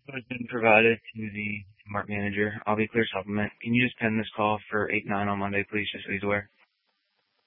has been provided to the Smart Manager. I'll be clear supplement. Can you just pen this call for 8-9 on Monday, please, just so he's aware?